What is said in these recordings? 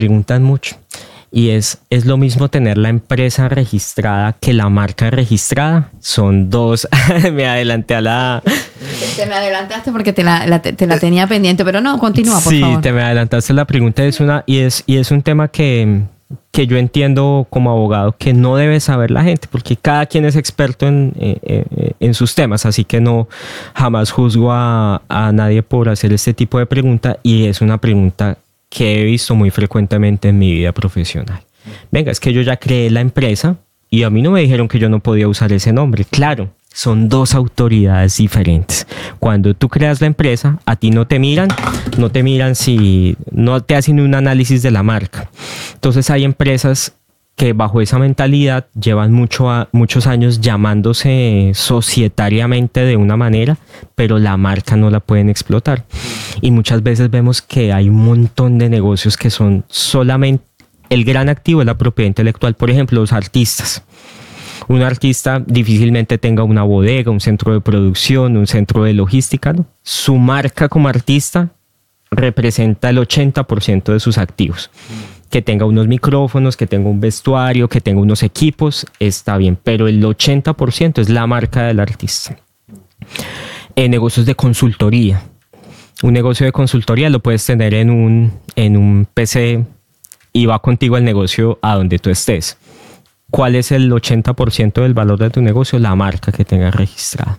preguntan mucho. Y es lo mismo tener la empresa registrada que la marca registrada. Son dos. Me adelanté a la... Te me adelantaste porque te la tenía pendiente, pero no, continúa, por favor. Sí, te me adelantaste. La pregunta es es un tema que yo entiendo como abogado que no debe saber la gente, porque cada quien es experto en sus temas, así que no jamás juzgo a nadie por hacer este tipo de pregunta, y es una pregunta que he visto muy frecuentemente en mi vida profesional. Venga, es que yo ya creé la empresa y a mí no me dijeron que yo no podía usar ese nombre. Claro, son dos autoridades diferentes. Cuando tú creas la empresa, a ti no te miran si no te hacen un análisis de la marca. Entonces hay empresas que bajo esa mentalidad llevan muchos años llamándose societariamente de una manera, pero la marca no la pueden explotar. Y muchas veces vemos que hay un montón de negocios que son solamente... El gran activo es la propiedad intelectual. Por ejemplo, los artistas. Un artista difícilmente tenga una bodega, un centro de producción, un centro de logística, ¿no? Su marca como artista representa el 80% de sus activos. Que tenga unos micrófonos, que tenga un vestuario, que tenga unos equipos, está bien, pero el 80% es la marca del artista. Negocios de consultoría. Un negocio de consultoría lo puedes tener en un PC y va contigo el negocio a donde tú estés. ¿Cuál es el 80% del valor de tu negocio? La marca que tengas registrada.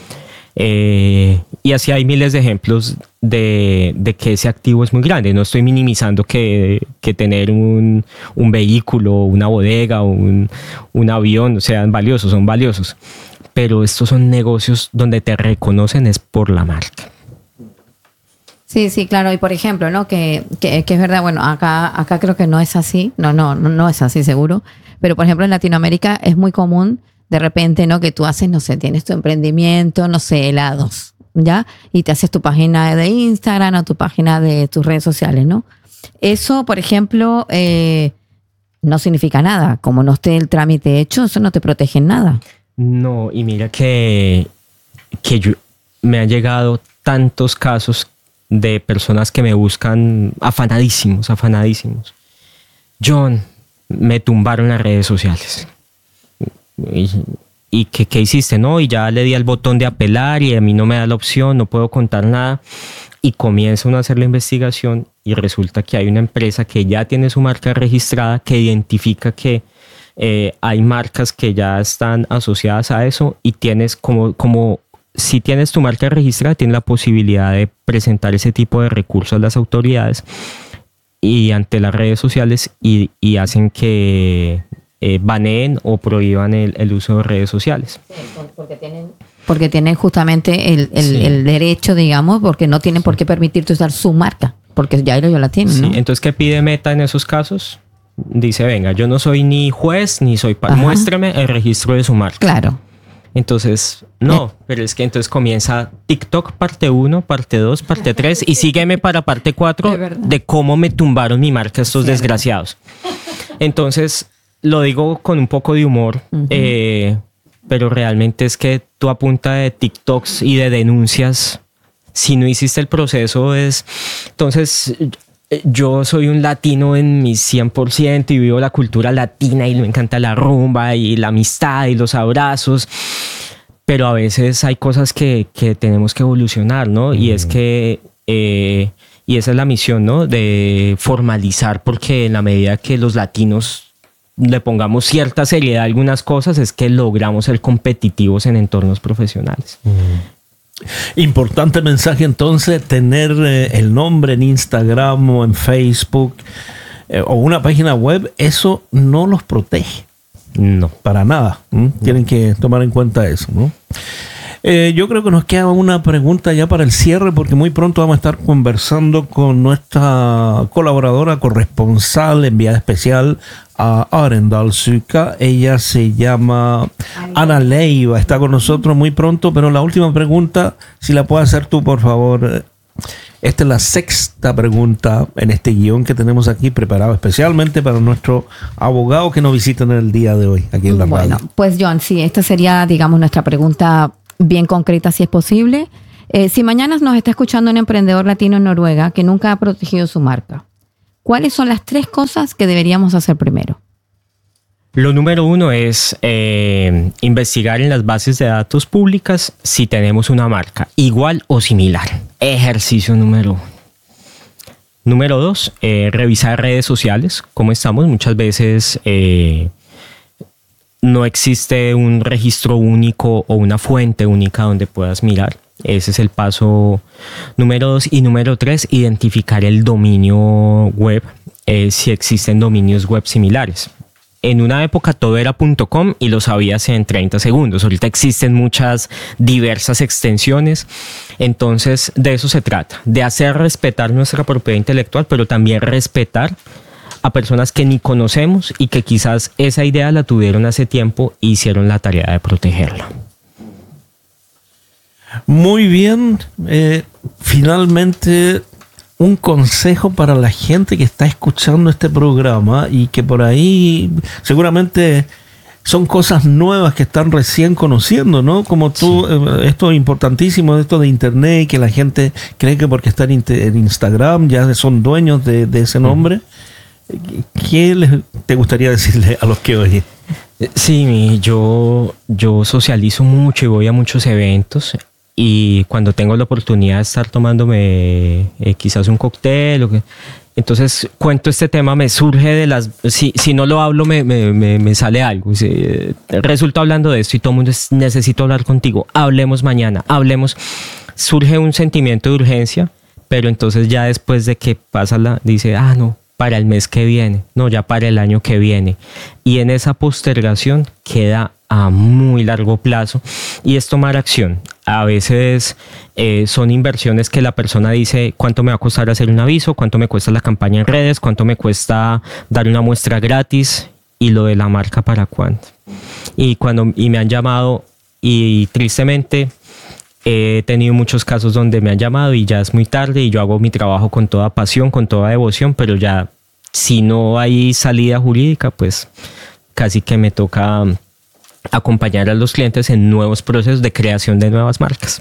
Y así hay miles de ejemplos de que ese activo es muy grande. No estoy minimizando que tener un vehículo, una bodega, un avión sean valiosos, son valiosos. Pero estos son negocios donde te reconocen es por la marca. Sí, claro. Y por ejemplo, ¿no? Que es verdad, bueno, acá creo que no es así. No es así seguro. Pero por ejemplo en Latinoamérica es muy común de repente, ¿no? Que tú haces, no sé, tienes tu emprendimiento, no sé, helados, ¿ya? Y te haces tu página de Instagram o tu página de tus redes sociales, ¿no? Eso, por ejemplo, no significa nada. Como no esté el trámite hecho, eso no te protege en nada. No, y mira que me han llegado tantos casos de personas que me buscan afanadísimos. John, me tumbaron las redes sociales. ¿Y qué hiciste? No, y ya le di al botón de apelar y a mí no me da la opción, no puedo contar nada. Y comienza uno a hacer la investigación y resulta que hay una empresa que ya tiene su marca registrada, que identifica que hay marcas que ya están asociadas a eso, y tienes como si tienes tu marca registrada, tienes la posibilidad de presentar ese tipo de recursos a las autoridades y ante las redes sociales y hacen que baneen o prohíban el uso de redes sociales. Sí, porque tienen justamente el derecho, digamos, porque no tienen por qué permitirte usar su marca, porque ya ellos la tienen, ¿no? Sí, entonces, ¿qué pide Meta en esos casos? Dice, venga, yo no soy ni juez ni soy muéstreme el registro de su marca. Claro. Entonces, no, pero es que entonces comienza TikTok parte 1, parte 2, parte 3 y sígueme para parte 4 de cómo me tumbaron mi marca estos desgraciados. Entonces, lo digo con un poco de humor, pero realmente es que tú a punta de TikToks y de denuncias, si no hiciste el proceso entonces... Yo soy un latino en mi 100% y vivo la cultura latina y me encanta la rumba y la amistad y los abrazos, pero a veces hay cosas que tenemos que evolucionar, ¿no? Y es que, y esa es la misión, ¿no? De formalizar, porque en la medida que los latinos le pongamos cierta seriedad a algunas cosas es que logramos ser competitivos en entornos profesionales. Importante mensaje entonces, tener el nombre en Instagram o en Facebook o una página web, eso no los protege. No. Para nada. Tienen que tomar en cuenta eso, ¿no? Yo creo que nos queda una pregunta ya para el cierre, porque muy pronto vamos a estar conversando con nuestra colaboradora corresponsal enviada especial a Arendal, Suica. Ella se llama Ana Leiva, está con nosotros muy pronto, pero la última pregunta, si la puedes hacer tú, por favor. Esta es la sexta pregunta en este guión que tenemos aquí preparado especialmente para nuestro abogado que nos visita en el día de hoy aquí en la radio. Bueno, pues John, sí, esta sería, digamos, nuestra pregunta bien concreta, si es posible. Si mañana nos está escuchando un emprendedor latino en Noruega que nunca ha protegido su marca, ¿cuáles son las 3 cosas que deberíamos hacer primero? Lo número 1 es investigar en las bases de datos públicas si tenemos una marca igual o similar. Ejercicio número 1. Número 2, revisar redes sociales. ¿Cómo estamos? Muchas veces no existe un registro único o una fuente única donde puedas mirar. Ese es el paso número 2. Y número 3, identificar el dominio web, si existen dominios web similares. En una época todo era .com y lo sabías en 30 segundos. Ahorita existen muchas diversas extensiones. Entonces de eso se trata, de hacer respetar nuestra propiedad intelectual, pero también respetar a personas que ni conocemos y que quizás esa idea la tuvieron hace tiempo e hicieron la tarea de protegerla. Muy bien. Finalmente, un consejo para la gente que está escuchando este programa y que por ahí seguramente son cosas nuevas que están recién conociendo, ¿no? Como tú, sí. Esto es importantísimo, esto de internet, que la gente cree que porque están en Instagram ya son dueños de ese nombre. ¿Qué te gustaría decirle a los que oyen? Sí, yo socializo mucho y voy a muchos eventos. Y cuando tengo la oportunidad de estar tomándome quizás un cóctel, entonces cuento este tema, me surge de las... Si no lo hablo, me sale algo. Resulta hablando de esto y todo el mundo necesito hablar contigo. Hablemos mañana, hablemos. Surge un sentimiento de urgencia, pero entonces ya después de que pasa dice, no, para el mes que viene, no, ya para el año que viene. Y en esa postergación queda a muy largo plazo y es tomar acción. A veces son inversiones que la persona dice cuánto me va a costar hacer un aviso, cuánto me cuesta la campaña en redes, cuánto me cuesta dar una muestra gratis y lo de la marca para cuándo. Y me han llamado y tristemente he tenido muchos casos donde me han llamado y ya es muy tarde y yo hago mi trabajo con toda pasión, con toda devoción, pero ya si no hay salida jurídica, pues casi que me toca acompañar a los clientes en nuevos procesos de creación de nuevas marcas.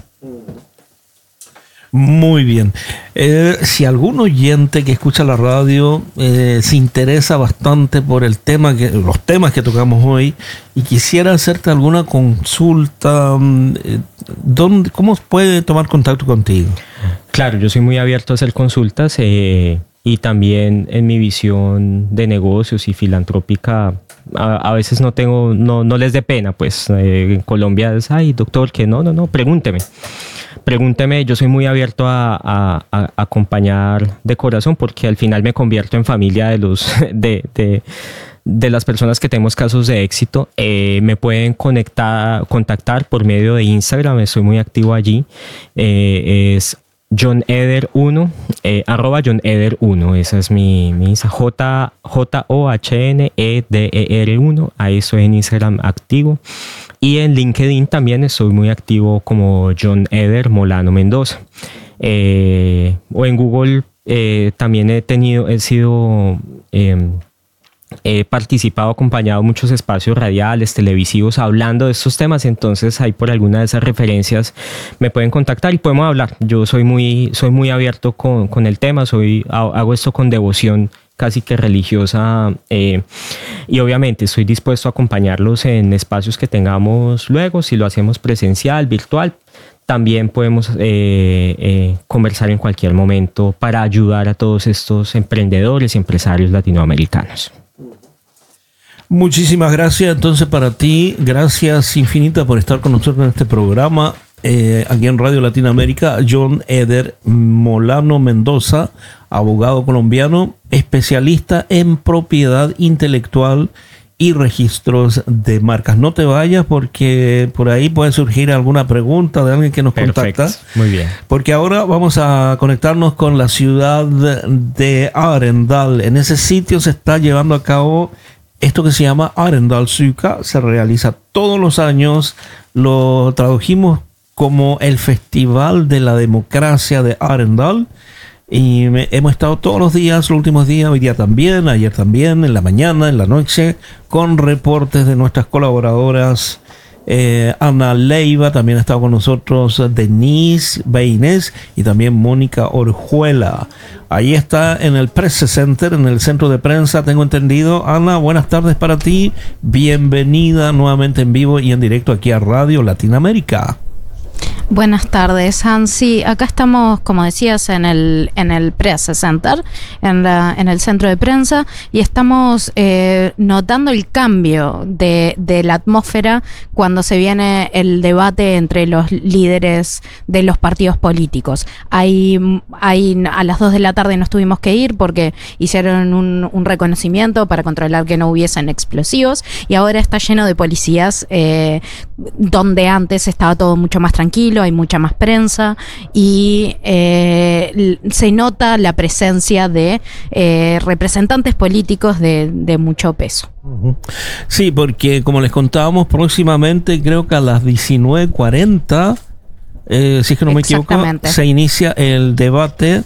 Muy bien. Si algún oyente que escucha la radio se interesa bastante por los temas que tocamos hoy y quisiera hacerte alguna consulta, ¿cómo puede tomar contacto contigo? Claro, yo soy muy abierto a hacer consultas y también en mi visión de negocios y filantrópica. A veces no les dé pena, pues en Colombia es, doctor, que no, pregúnteme, yo soy muy abierto a acompañar de corazón porque al final me convierto en familia de las personas que tenemos casos de éxito. Me pueden contactar por medio de Instagram, estoy muy activo allí, es JohnEder1, @JohnEder1, esa es mi Insta, JOHNEDER1, ahí estoy en Instagram activo. Y en LinkedIn también estoy muy activo como John Eder Molano Mendoza. O en Google también he participado, acompañado muchos espacios radiales, televisivos, hablando de estos temas. Entonces ahí por alguna de esas referencias me pueden contactar y podemos hablar. Yo soy muy abierto con el tema, hago esto con devoción casi que religiosa, y obviamente estoy dispuesto a acompañarlos en espacios que tengamos luego, si lo hacemos presencial, virtual. También podemos conversar en cualquier momento para ayudar a todos estos emprendedores y empresarios latinoamericanos. Muchísimas gracias entonces para ti, gracias infinitas por estar con nosotros en este programa, aquí en Radio Latinoamérica. John Eder Molano Mendoza, abogado colombiano, especialista en propiedad intelectual y registros de marcas. No te vayas porque por ahí puede surgir alguna pregunta de alguien que nos contacta. Muy bien. Porque ahora vamos a conectarnos con la ciudad de Arendal. En ese sitio se está llevando a cabo esto que se llama Arendal Suka. Se realiza todos los años. Lo tradujimos como el Festival de la Democracia de Arendal. Y hemos estado todos los días, los últimos días, hoy día también, ayer también, en la mañana, en la noche, con reportes de nuestras colaboradoras Ana Leiva, también ha estado con nosotros Denise Beines y también Mónica Orjuela. Ahí está en el Press Center, en el centro de prensa, tengo entendido. Ana, buenas tardes para ti. Bienvenida nuevamente en vivo y en directo aquí a Radio Latinoamérica. Buenas tardes, Hansi. Acá estamos, como decías, en el Press Center, en el centro de prensa, y estamos notando el cambio de la atmósfera cuando se viene el debate entre los líderes de los partidos políticos. A las 2 de la tarde nos tuvimos que ir porque hicieron un reconocimiento para controlar que no hubiesen explosivos, y ahora está lleno de policías, donde antes estaba todo mucho más tranquilo, hay mucha más prensa y se nota la presencia de representantes políticos de mucho peso. Sí, porque como les contábamos, próximamente creo que a las 19:40, si es que no me equivoco, se inicia el debate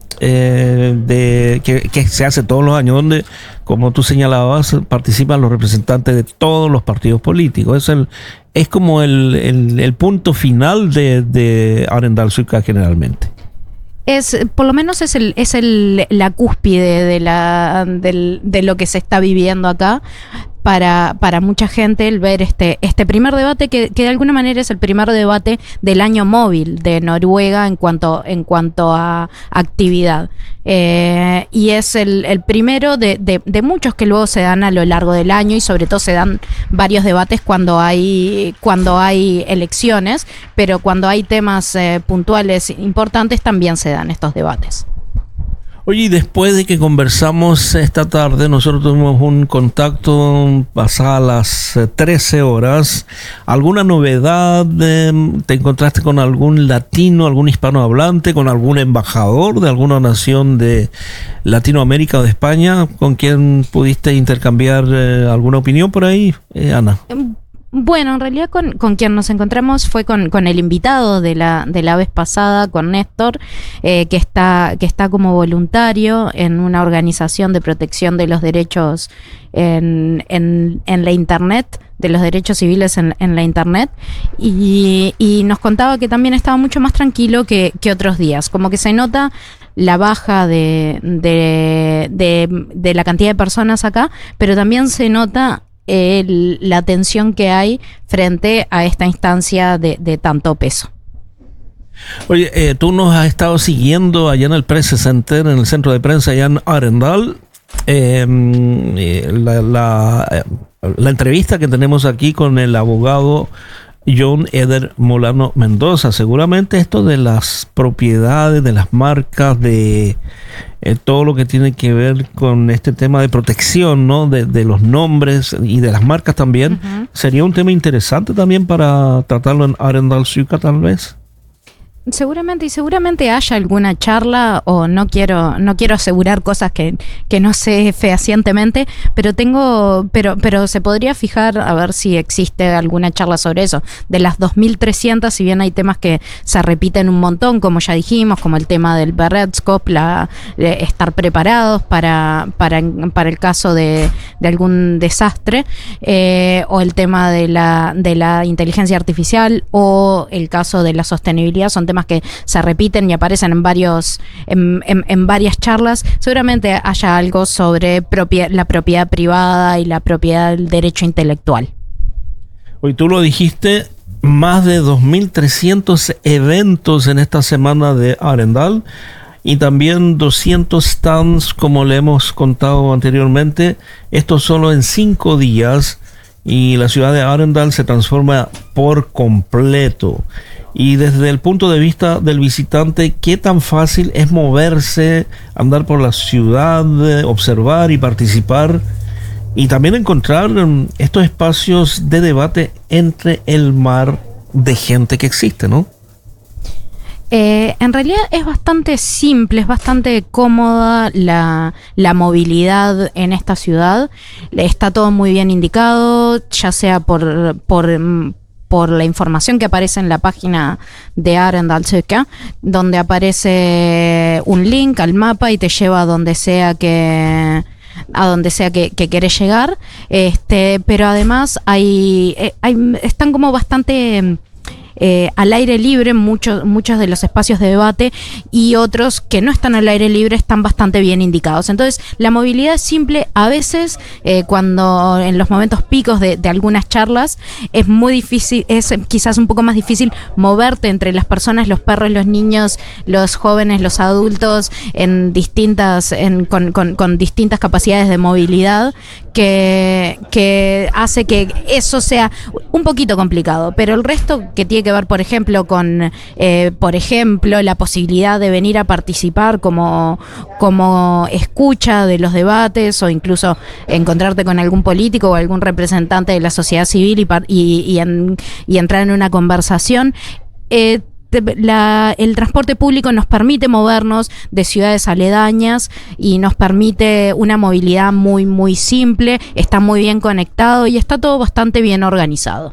que se hace todos los años, donde, como tú señalabas, participan los representantes de todos los partidos políticos. Es como el punto final de Arendal Suica generalmente. Por lo menos es la cúspide de lo que se está viviendo acá. Para mucha gente el ver este primer debate que de alguna manera es el primer debate del año móvil de Noruega en cuanto a actividad, y es el primero de muchos que luego se dan a lo largo del año, y sobre todo se dan varios debates cuando hay elecciones, pero cuando hay temas puntuales importantes también se dan estos debates. Oye, y después de que conversamos esta tarde, nosotros tuvimos un contacto pasadas las 13 horas. ¿Alguna novedad? ¿Te encontraste con algún latino, algún hispanohablante, con algún embajador de alguna nación de Latinoamérica o de España con quien pudiste intercambiar alguna opinión por ahí, Ana? Bueno, en realidad con quien nos encontramos fue con el invitado de la vez pasada, con Néstor, que está como voluntario en una organización de protección de los derechos en la internet, de los derechos civiles en la internet, y nos contaba que también estaba mucho más tranquilo que otros días, como que se nota la baja de la cantidad de personas acá, pero también se nota la tensión que hay frente a esta instancia de tanto peso. Oye, tú nos has estado siguiendo allá en el Press Center, en el centro de prensa allá en Arendal. La entrevista que tenemos aquí con el abogado John Eder Molano Mendoza. Seguramente esto de las propiedades, de las marcas, de todo lo que tiene que ver con este tema de protección, ¿no? De los nombres y de las marcas también, sería un tema interesante también para tratarlo en Arendal Suica, tal vez. Seguramente haya alguna charla, o no quiero asegurar cosas que no sé fehacientemente, pero se podría fijar a ver si existe alguna charla sobre eso. De las 2.300, si bien hay temas que se repiten un montón, como ya dijimos, como el tema del beredskap, estar preparados para el caso de algún desastre, o el tema de la inteligencia artificial, o el caso de la sostenibilidad, son temas que se repiten y aparecen en varias charlas. Seguramente haya algo sobre la propiedad privada y la propiedad del derecho intelectual. Hoy tú lo dijiste, más de 2.300 eventos en esta semana de Arendal, y también 200 stands, como le hemos contado anteriormente. Esto solo en 5 días, y la ciudad de Arendal se transforma por completo. Y desde el punto de vista del visitante, ¿qué tan fácil es moverse, andar por la ciudad, observar y participar, y también encontrar estos espacios de debate entre el mar de gente que existe, ¿no? En realidad es bastante simple, es bastante cómoda la movilidad en esta ciudad. Está todo muy bien indicado, ya sea por la información que aparece en la página de Arendal Suica, donde aparece un link al mapa y te lleva a donde sea que donde sea que querés llegar, pero además están como bastante al aire libre muchos de los espacios de debate, y otros que no están al aire libre están bastante bien indicados. Entonces, la movilidad es simple. A veces, cuando en los momentos picos de algunas charlas, es muy difícil, es quizás un poco más difícil moverte entre las personas, los perros, los niños, los jóvenes, los adultos, con distintas capacidades de movilidad, que hace que eso sea un poquito complicado. Pero el resto, que tiene que ver, por ejemplo, con la posibilidad de venir a participar como escucha de los debates, o incluso encontrarte con algún político o algún representante de la sociedad civil y entrar en una conversación. El transporte público nos permite movernos de ciudades aledañas y nos permite una movilidad muy, muy simple, está muy bien conectado y está todo bastante bien organizado.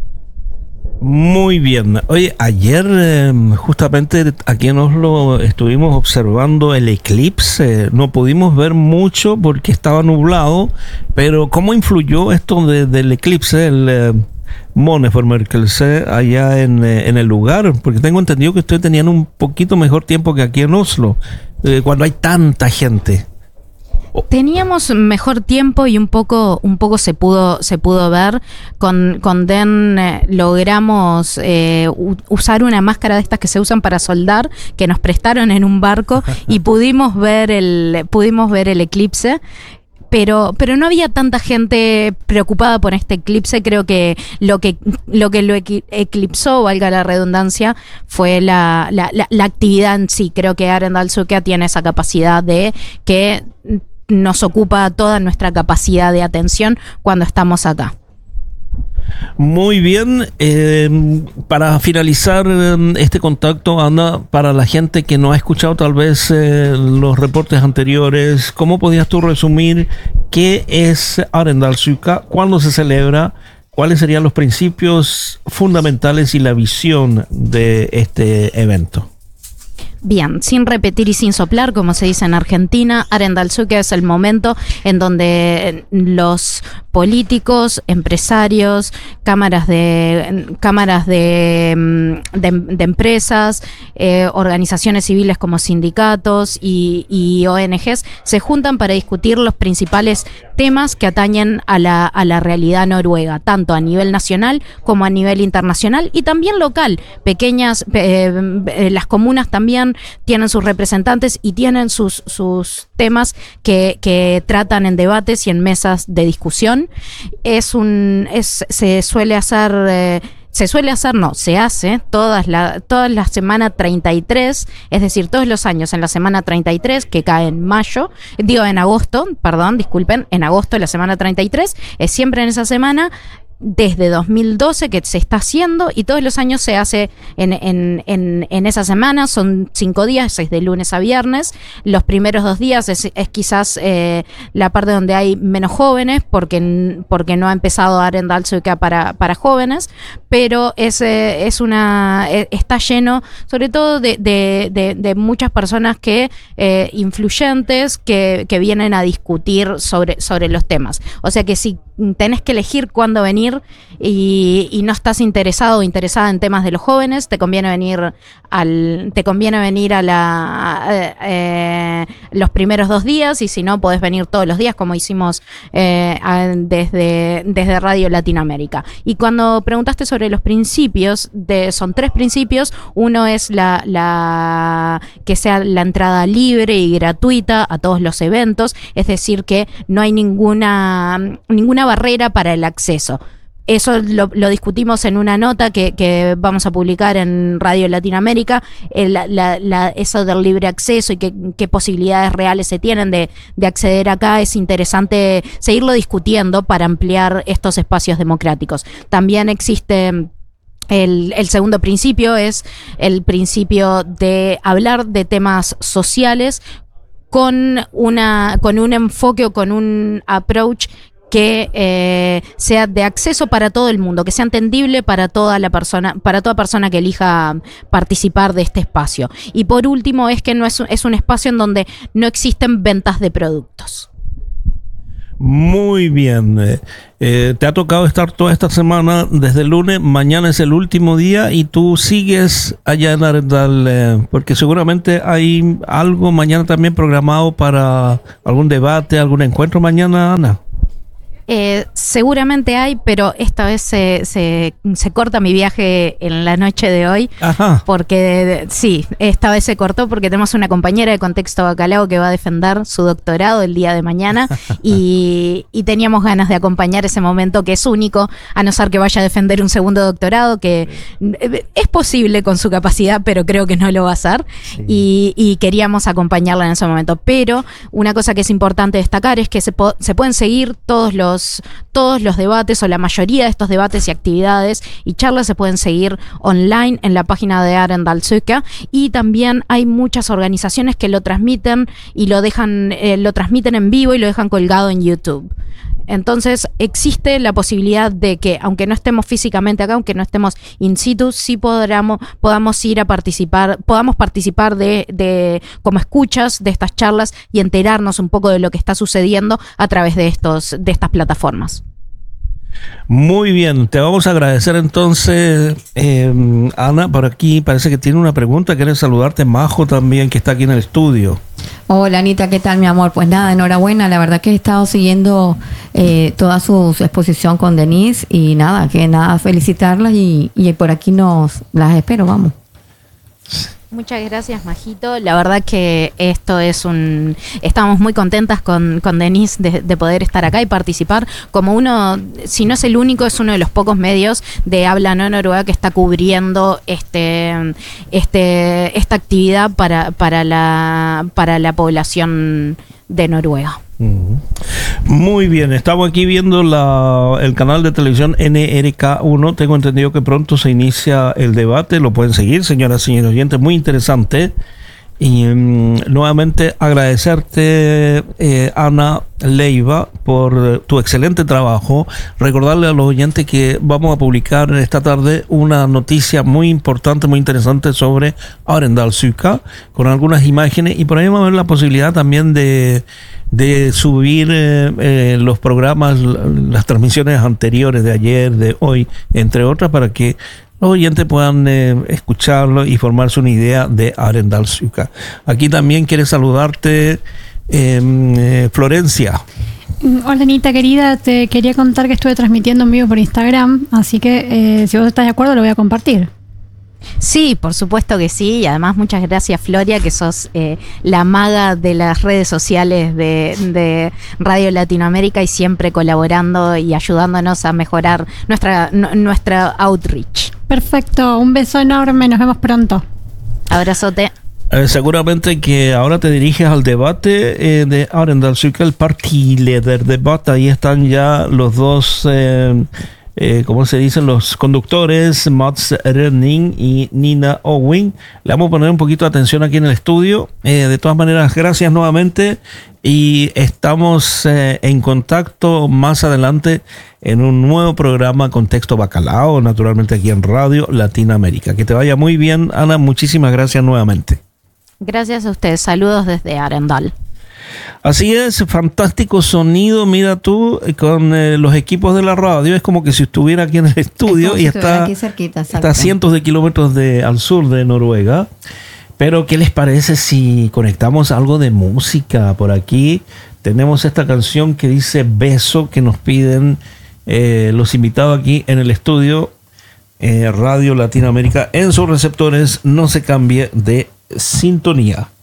Muy bien. Oye, ayer justamente aquí en Oslo estuvimos observando el eclipse. No pudimos ver mucho porque estaba nublado, pero ¿cómo influyó esto del eclipse, el Måneformørkelse, allá en el lugar? Porque tengo entendido que ustedes tenían un poquito mejor tiempo que aquí en Oslo, cuando hay tanta gente. Teníamos mejor tiempo y un poco se pudo ver. Con Den logramos usar una máscara de estas que se usan para soldar, que nos prestaron en un barco, y pudimos ver el eclipse. Pero no había tanta gente preocupada por este eclipse. Creo que lo eclipsó, valga la redundancia, fue la actividad en sí. Creo que Arendalsuka tiene esa capacidad de que nos ocupa toda nuestra capacidad de atención cuando estamos acá. Muy bien. Para finalizar este contacto, Ana, para la gente que no ha escuchado tal vez los reportes anteriores, ¿cómo podías tú resumir qué es Arendalsuka, cuándo se celebra, cuáles serían los principios fundamentales y la visión de este evento? Bien, sin repetir y sin soplar, como se dice en Argentina, Arendalsuka es el momento en donde los políticos, empresarios, cámaras de empresas, organizaciones civiles como sindicatos y ONGs se juntan para discutir los principales temas que atañen a la realidad noruega, tanto a nivel nacional como a nivel internacional y también local. Las comunas también tienen sus representantes y tienen sus temas que tratan en debates y en mesas de discusión. Se hace todas la semana 33, es decir, todos los años en la semana 33, que cae en agosto, en agosto, la semana 33, es siempre en esa semana. Desde 2012 que se está haciendo, y todos los años se hace en esa semana. Son 5 días, es de lunes a viernes. Los primeros 2 días es quizás la parte donde hay menos jóvenes, porque no ha empezado Arendalsuka para jóvenes, pero está lleno sobre todo de muchas personas influyentes que vienen a discutir sobre los temas. O sea que si tenés que elegir cuándo venir y no estás interesado o interesada en temas de los jóvenes, te conviene venir a los primeros 2 días, y si no, podés venir todos los días, como hicimos desde Radio Latinoamérica. Y cuando preguntaste sobre los principios, son 3 principios. Uno es que sea la entrada libre y gratuita a todos los eventos, es decir, que no hay ninguna barrera para el acceso. Eso lo discutimos en una nota que vamos a publicar en Radio Latinoamérica, eso del libre acceso y qué posibilidades reales se tienen de acceder acá. Es interesante seguirlo discutiendo para ampliar estos espacios democráticos. También existe el segundo principio, es el principio de hablar de temas sociales con un enfoque o con un approach que sea de acceso para todo el mundo, que sea entendible para toda persona que elija participar de este espacio. Y por último, es que no es un espacio en donde no existen ventas de productos. Muy bien. Te ha tocado estar toda esta semana desde el lunes. Mañana es el último día y tú sigues allá en Arendal, porque seguramente hay algo mañana también programado para algún debate, algún encuentro mañana, Ana. Seguramente hay, pero esta vez se corta mi viaje en la noche de hoy. Ajá. Porque sí, esta vez se cortó porque tenemos una compañera de Contexto Bacalao que va a defender su doctorado el día de mañana y teníamos ganas de acompañar ese momento que es único, a no ser que vaya a defender un segundo doctorado, que es posible con su capacidad, pero creo que no lo va a hacer. Sí. Y queríamos acompañarla en ese momento. Pero una cosa que es importante destacar es que se pueden seguir todos los debates, o la mayoría de estos debates y actividades y charlas se pueden seguir online en la página de Arendalsuka, y también hay muchas organizaciones que lo transmiten y lo transmiten en vivo y lo dejan colgado en YouTube. Entonces existe la posibilidad de que, aunque no estemos físicamente acá, aunque no estemos in situ, sí podamos ir a participar, podamos participar de como escuchas de estas charlas y enterarnos un poco de lo que está sucediendo a través de estas plataformas. Muy bien, te vamos a agradecer entonces, Ana. Por aquí parece que tiene una pregunta, quiere saludarte. Majo también, que está aquí en el estudio. Hola Anita, ¿qué tal mi amor? Pues nada, enhorabuena, la verdad que he estado siguiendo toda su exposición con Denise y nada, felicitarlas y por aquí las espero, vamos. Muchas gracias, Majito. La verdad que estamos muy contentas con Denise de poder estar acá y participar como uno, si no es el único, es uno de los pocos medios de habla no noruega que está cubriendo esta actividad para la población de Noruega. Muy bien, estamos aquí viendo el canal de televisión NRK1. Tengo entendido que pronto se inicia el debate. Lo pueden seguir, señoras y señores oyentes, muy interesante. Y nuevamente agradecerte, Ana Leiva, por tu excelente trabajo. Recordarle a los oyentes que vamos a publicar esta tarde una noticia muy importante, muy interesante sobre Arendalsuka, con algunas imágenes, y por ahí vamos a ver la posibilidad también de subir los programas, las transmisiones anteriores de ayer, de hoy, entre otras, para que los oyentes puedan escucharlo y formarse una idea de Arendalsuka. Aquí también quiere saludarte Florencia. Hola Anita querida, te quería contar que estuve transmitiendo en vivo por Instagram, así que si vos estás de acuerdo lo voy a compartir. Sí, por supuesto que sí, y además muchas gracias, Floria, que sos la maga de las redes sociales de Radio Latinoamérica y siempre colaborando y ayudándonos a mejorar nuestra outreach. Perfecto, un beso enorme, nos vemos pronto. Abrazote. Seguramente que ahora te diriges al debate de Arendalsuka, el Partilederdebatt. Ahí están ya los dos, ¿cómo se dicen? Los conductores, Mats Rönning y Nina Owing. Le vamos a poner un poquito de atención aquí en el estudio. De todas maneras, gracias nuevamente. Y estamos en contacto más adelante en un nuevo programa Contexto Bacalao, naturalmente aquí en Radio Latinoamérica. Que te vaya muy bien, Ana. Muchísimas gracias nuevamente. Gracias a ustedes. Saludos desde Arendal. Así es, fantástico sonido, mira tú, con los equipos de la radio. Es como que si estuviera aquí en el estudio y está aquí cerquita, está a cientos de kilómetros al sur de Noruega. Pero ¿qué les parece si conectamos algo de música por aquí? Tenemos esta canción que dice Beso, que nos piden los invitados aquí en el estudio Radio Latinoamérica. En sus receptores, no se cambie de sintonía.